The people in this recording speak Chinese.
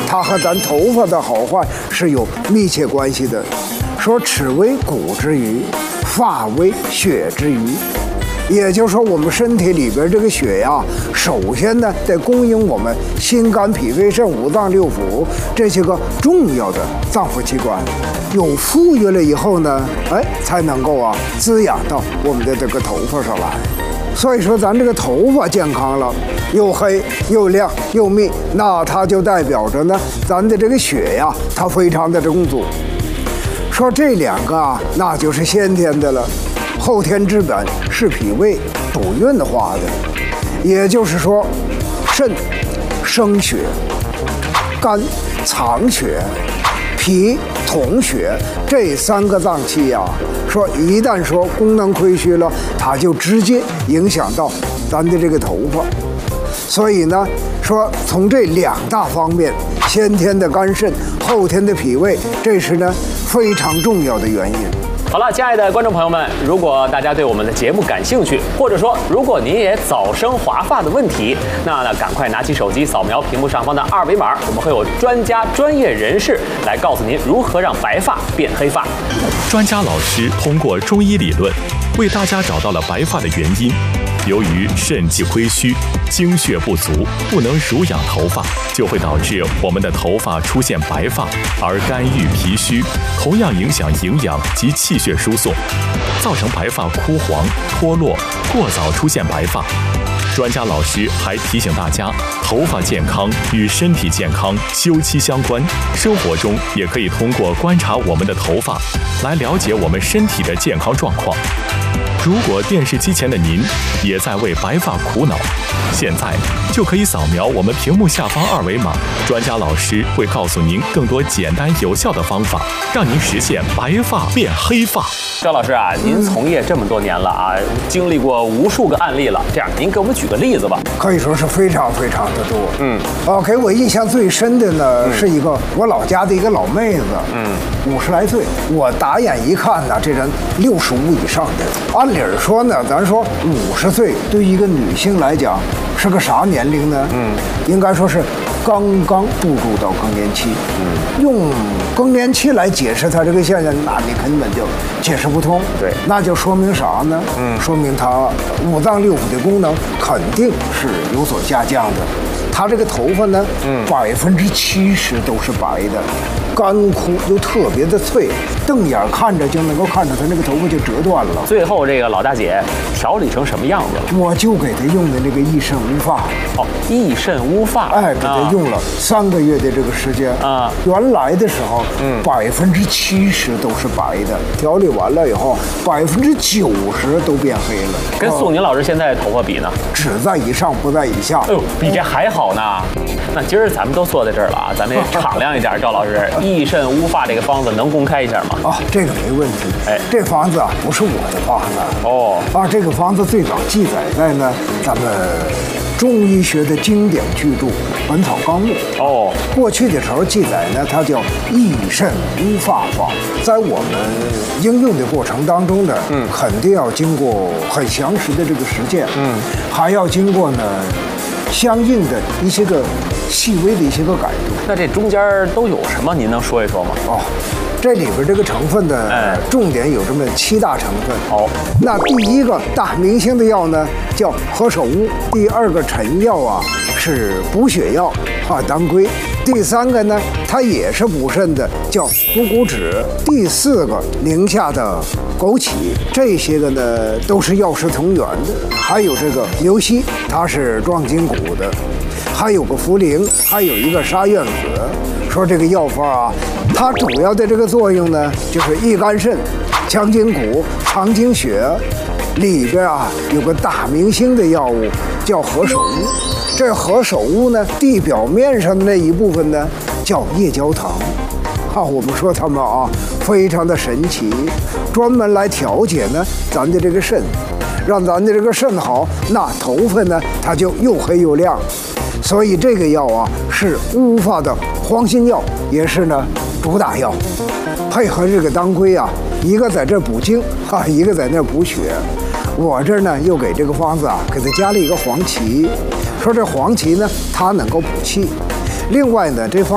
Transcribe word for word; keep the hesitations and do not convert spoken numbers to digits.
它和咱头发的好坏是有密切关系的。说齿为骨之余，发为血之余。也就是说，我们身体里边这个血呀，首先呢得供应我们心肝脾肺肾五脏六腑这些个重要的脏腑器官，有富裕了以后呢，哎，才能够啊滋养到我们的这个头发上来。所以说，咱这个头发健康了，又黑又亮又密，那它就代表着呢，咱的这个血呀，它非常的充足。说这两个啊，那就是先天的了。后天之本是脾胃补运化的，也就是说，肾生血，肝藏血，脾统血，这三个脏器呀、啊，说一旦说功能亏虚了，它就直接影响到咱的这个头发。所以呢，说从这两大方面，先天的肝肾，后天的脾胃，这是呢非常重要的原因。 好了，亲爱的观众朋友们，如果大家对我们的节目感兴趣，或者说如果您也早生华发的问题，那呢赶快拿起手机扫描屏幕上方的二维码，我们会有专家专业人士来告诉您如何让白发变黑发。 专家老师通过中医理论为大家找到了白发的原因。由于肾气亏虚，精血不足，不能濡养头发，就会导致我们的头发出现白发，而肝郁脾虚，同样影响营养及气血输送，造成白发枯黄、脱落，过早出现白发。专家老师还提醒大家，头发健康与身体健康休戚相关，生活中也可以通过观察我们的头发，来了解我们身体的健康状况。如果电视机前的您也在为白发苦恼，现在就可以扫描我们屏幕下方二维码，专家老师会告诉您更多简单有效的方法，让您实现白发变黑发。 赵老师啊，您从业这么多年了啊，经历过无数个案例了，这样您给我们举个例子吧。 可以说是非常非常的多。嗯，啊，给我印象最深的呢、嗯、是一个我老家的一个老妹子，嗯，五十来岁，我打眼一看呢，这人六十五以上的。按理说呢，咱说五十岁对于一个女性来讲是个啥年龄呢？嗯，应该说是刚刚步入到更年期。嗯，用更年期来解释它这个现象，那你根本就解释不通。 对， 那就说明啥呢？嗯，说明它五脏六腑的功能肯定是有所下降的。他这个头发呢，嗯，百分之七十都是白的，干枯又特别的脆，瞪眼看着就能够看着他那个头发就折断了。 最后这个老大姐调理成什么样子了？ 我就给他用的那个益肾乌发。 哦，益肾乌发， 哎，给他用了三个月的这个时间啊。原来的时候，嗯，百分之七十都是白的，调理完了以后，百分之九十都变黑了。 跟宋宁老师现在头发比呢？ 只在以上，不在以下。 哎呦，比这还好呢。那今儿咱们都坐在这儿了啊，咱们也敞亮一点。赵老师，益肾乌发这个方子能公开一下吗？ 啊，这个没问题。哎，这方子啊不是我的方子哦， 啊，这个方子最早记载在呢咱们中医学的经典巨著《本草纲目》哦。过去的时候记载呢，它叫益肾乌发方，在我们应用的过程当中呢，嗯，肯定要经过很详实的这个实践，嗯，还要经过呢相应的一些个细微的一些个改动。 那这中间都有什么？您能说一说吗？ 哦，这里边这个成分呢，哎，重点有这么七大成分。好，那第一个大明星的药呢叫何首乌，第二个臣药啊是补血药啊当归，第三个呢它也是补肾的，叫补骨脂，第四个宁夏的枸杞，这些个呢都是药食同源的。还有这个牛膝，它是壮筋骨的，还有个茯苓，还有一个沙苑子。说这个药方啊，它主要的这个作用呢，就是益肝肾、强筋骨、藏精血。里边啊有个大明星的药物叫何首乌，这何首乌呢，地表面上的那一部分呢叫夜交糖。啊，我们说它们啊非常的神奇，专门来调节呢咱的这个肾，让咱的这个肾好，那头发呢它就又黑又亮。所以这个药啊是乌发的黄心药，也是呢主打药。配合这个当归啊，一个在这补精啊，一个在那补血。我这儿呢又给这个方子啊给它加了一个黄芪，说这黄芪呢它能够补气。另外呢这方